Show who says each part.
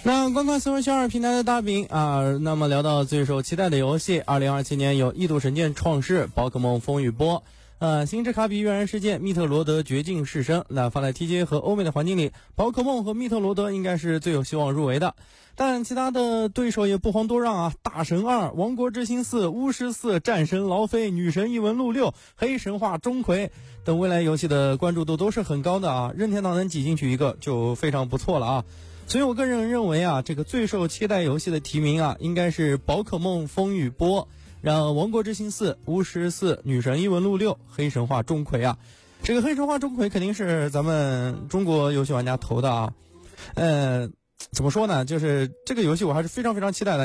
Speaker 1: 那观看思维圈2平台的大饼啊，那么聊到最受期待的游戏，2027年有《异度神剑创世》、宝可梦风雨波、星之卡比跃然世界、密特罗德绝境式生。那放在 TGA 和欧美的环境里，宝可梦和密特罗德应该是最有希望入围的，但其他的对手也不遑多让啊！大神2、王国之心4、巫师4、战神劳菲、女神异闻录6、黑神话钟馗等未来游戏的关注度都是很高的啊，任天堂能挤进去一个就非常不错了啊。所以我个人认为啊，这个最受期待游戏的提名啊，应该是宝可梦风雨波，让王国之心4、巫师4、女神异闻录6、黑神话钟馗啊。这个黑神话钟馗肯定是咱们中国游戏玩家投的啊。怎么说呢，就是这个游戏我还是非常非常期待的。